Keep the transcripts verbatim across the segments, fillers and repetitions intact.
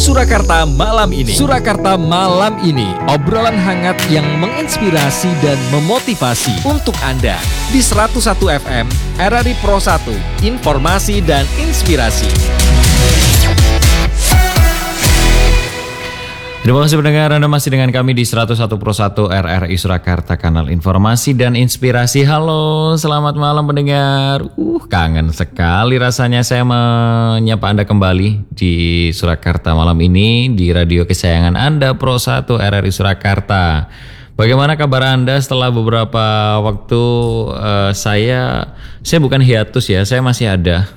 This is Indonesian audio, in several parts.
Surakarta malam ini. Surakarta malam ini, obrolan hangat yang menginspirasi dan memotivasi untuk Anda di seratus satu F M R R I Pro satu, informasi dan inspirasi. Terima kasih pendengar, Anda masih dengan kami di seratus satu Pro satu R R I Surakarta, kanal informasi dan inspirasi. Halo, selamat malam pendengar. Uh, kangen sekali rasanya saya menyapa Anda kembali di Surakarta malam ini di radio kesayangan Anda Pro satu R R I Surakarta. Bagaimana kabar Anda setelah beberapa waktu uh, saya saya bukan hiatus ya, saya masih ada.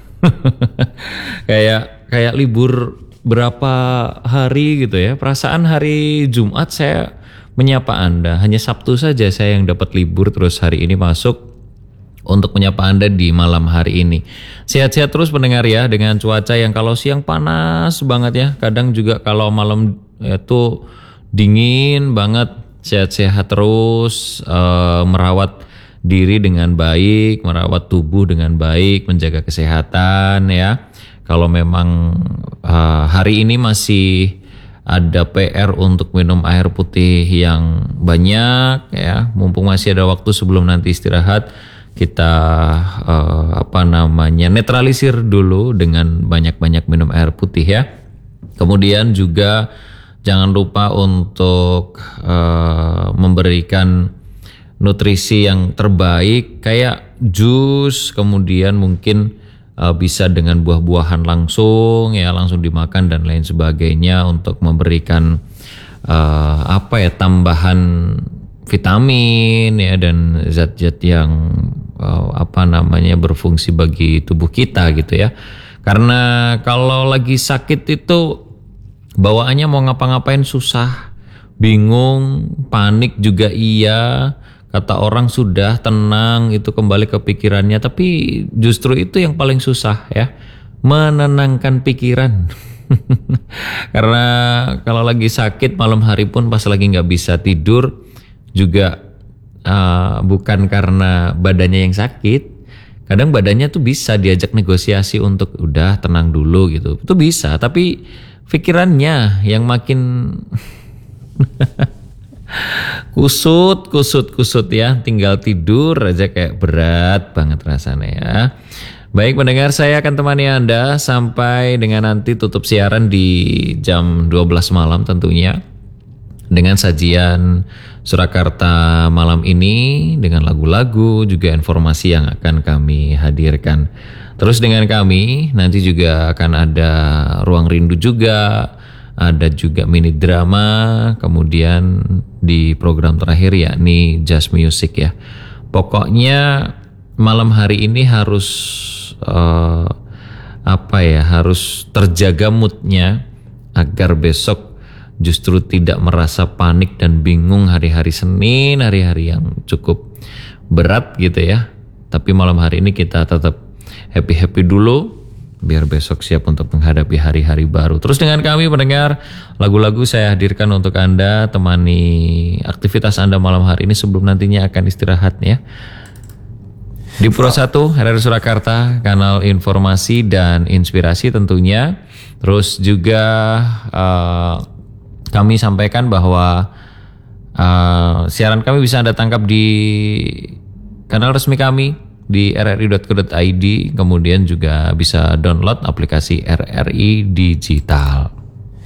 kayak kayak libur berapa hari gitu ya. Perasaan hari Jumat saya menyapa Anda, hanya Sabtu saja saya yang dapat libur, terus hari ini masuk untuk menyapa Anda di malam hari ini. Sehat-sehat terus pendengar ya, dengan cuaca yang kalau siang panas banget ya, kadang juga kalau malam itu dingin banget. Sehat-sehat terus, uh, merawat diri dengan baik, merawat tubuh dengan baik, menjaga kesehatan ya. Kalau memang uh, hari ini masih ada P R untuk minum air putih yang banyak ya, mumpung masih ada waktu sebelum nanti istirahat, kita uh, apa namanya netralisir dulu dengan banyak-banyak minum air putih ya. Kemudian juga jangan lupa untuk uh, memberikan nutrisi yang terbaik kayak jus, kemudian mungkin Uh, bisa dengan buah-buahan langsung ya, langsung dimakan dan lain sebagainya untuk memberikan uh, apa ya tambahan vitamin ya dan zat-zat yang uh, apa namanya berfungsi bagi tubuh kita gitu ya. Karena kalau lagi sakit itu bawaannya mau ngapa-ngapain susah, bingung, panik juga iya. Kata orang sudah tenang itu kembali ke pikirannya, tapi justru itu yang paling susah ya, menenangkan pikiran. Karena kalau lagi sakit malam hari pun pas lagi nggak bisa tidur juga uh, bukan karena badannya yang sakit. Kadang badannya tuh bisa diajak negosiasi untuk udah tenang dulu gitu, itu bisa, tapi pikirannya yang makin kusut, kusut, kusut ya. Tinggal tidur aja kayak berat banget rasanya ya. Baik pendengar, saya akan temani Anda sampai dengan nanti tutup siaran di jam dua belas malam tentunya, dengan sajian Surakarta malam ini, dengan lagu-lagu juga informasi yang akan kami hadirkan. Terus dengan kami nanti juga akan ada Ruang Rindu juga, ada juga mini drama, kemudian di program terakhir yakni Jazz Music ya. Pokoknya malam hari ini harus uh, apa ya, harus terjaga moodnya agar besok justru tidak merasa panik dan bingung hari-hari Senin, hari-hari yang cukup berat gitu ya. Tapi malam hari ini kita tetap happy-happy dulu, biar besok siap untuk menghadapi hari-hari baru. Terus dengan kami pendengar, lagu-lagu saya hadirkan untuk Anda, temani aktivitas Anda malam hari ini sebelum nantinya akan istirahat ya. Di Pro satu R R I Surakarta, kanal informasi dan inspirasi tentunya. Terus juga uh, kami sampaikan bahwa uh, siaran kami bisa Anda tangkap di kanal resmi kami di r r i dot co dot i d, kemudian juga bisa download aplikasi R R I Digital.